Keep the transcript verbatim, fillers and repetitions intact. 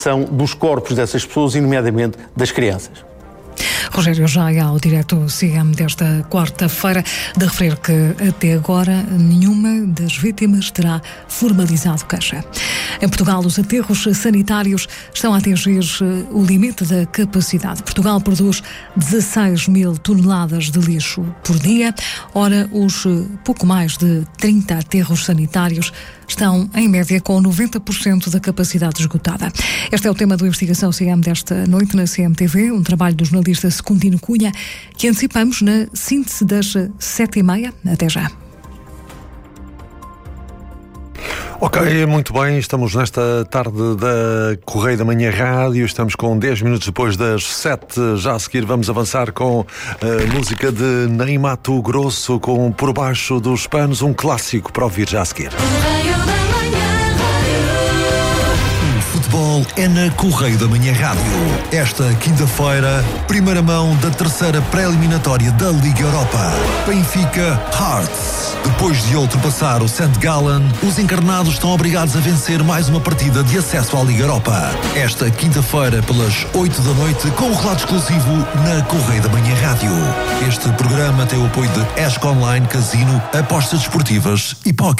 São dos corpos dessas pessoas e, nomeadamente, das crianças. Rogério Jaia, ao direto C M desta quarta-feira, de referir que até agora nenhuma das vítimas terá formalizado queixa. Em Portugal, os aterros sanitários estão a atingir o limite da capacidade. Portugal produz dezasseis mil toneladas de lixo por dia. Ora, os pouco mais de trinta aterros sanitários estão, em média, com noventa por cento da capacidade esgotada. Este é o tema do Investigação C M desta noite na C M T V, um trabalho do jornalista Secundino Cunha, que antecipamos na síntese das sete e meia. Até já. Ok, muito bem, estamos nesta tarde da Correio da Manhã Rádio, estamos com dez minutos depois das sete, já a seguir vamos avançar com a música de Ney Matogrosso, com Por Baixo dos Panos, um clássico para ouvir já a seguir. Futebol é na Correio da Manhã Rádio. Esta quinta-feira, primeira mão da terceira pré-eliminatória da Liga Europa. Benfica Hearts. Depois de ultrapassar o Saint Gallen, os encarnados estão obrigados a vencer mais uma partida de acesso à Liga Europa. Esta quinta-feira, pelas oito da noite, com um relato exclusivo na Correio da Manhã Rádio. Este programa tem o apoio de Esco Online, Casino, apostas desportivas e póquer.